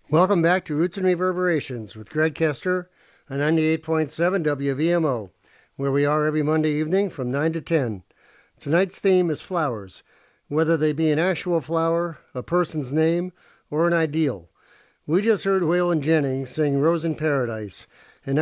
Welcome back to Roots and Reverberations with Greg Kester on 98.7 WVMO, where we are every Monday evening from 9 to 10. Tonight's theme is flowers, whether they be an actual flower, a person's name, or an ideal. We just heard Waylon Jennings sing Rose in Paradise in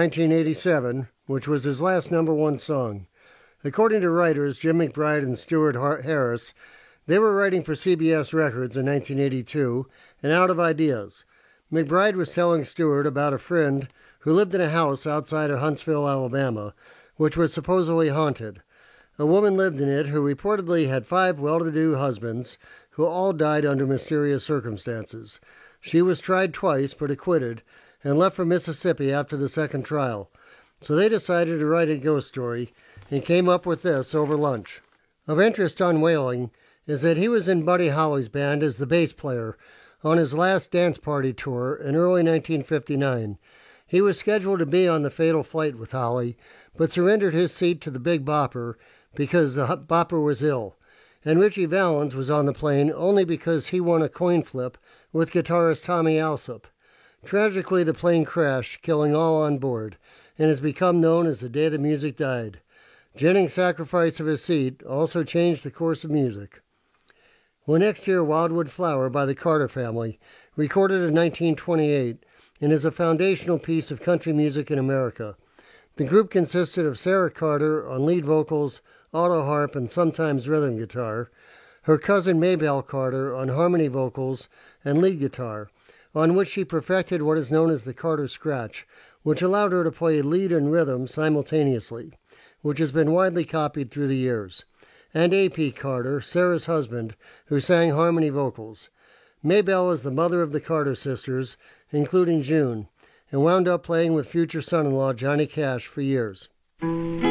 1987, which was his last number one song. According to writers Jim McBride and Stuart Harris, they were writing for CBS Records in 1982 and out of ideas. McBride was telling Stewart about a friend who lived in a house outside of Huntsville, Alabama, which was supposedly haunted. A woman lived in it who reportedly had 5 well-to-do husbands who all died under mysterious circumstances. She was tried twice but acquitted and left for Mississippi after the second trial. So they decided to write a ghost story and came up with this over lunch. Of interest on Waylon is that he was in Buddy Holly's band as the bass player on his last dance party tour in early 1959. He was scheduled to be on the fatal flight with Holly, but surrendered his seat to the Big Bopper because the Bopper was ill. And Richie Valens was on the plane only because he won a coin flip with guitarist Tommy Alsop. Tragically, the plane crashed, killing all on board, and has become known as the day the music died. Jennings' sacrifice of his seat also changed the course of music. We'll next hear Wildwood Flower by the Carter Family, recorded in 1928, and is a foundational piece of country music in America. The group consisted of Sarah Carter on lead vocals, auto harp, and sometimes rhythm guitar, her cousin Maybelle Carter on harmony vocals and lead guitar, on which she perfected what is known as the Carter Scratch, which allowed her to play lead and rhythm simultaneously, which has been widely copied through the years. And A.P. Carter, Sarah's husband, who sang harmony vocals. Maybelle is the mother of the Carter sisters, including June, and wound up playing with future son-in-law Johnny Cash for years.